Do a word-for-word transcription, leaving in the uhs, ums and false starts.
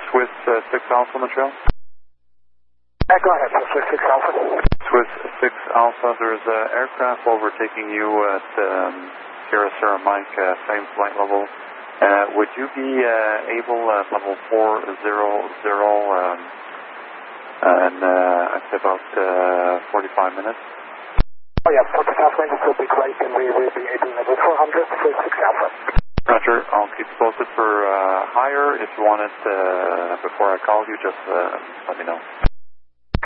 Swiss uh, six Alpha Montreal? Uh, go ahead, Swiss six Alpha. Swiss six Alpha, there's an aircraft overtaking you at um, Sierra Sierra Mike, uh, same flight level. Uh, would you be uh, able at level four zero zero um, and uh, at about uh, forty-five minutes? Oh yeah, forty-five minutes will be great, and we will be able level four hundred for six Alpha. Roger, I'll keep posted for uh, higher. If you want it uh, before I call you, just uh, let me know.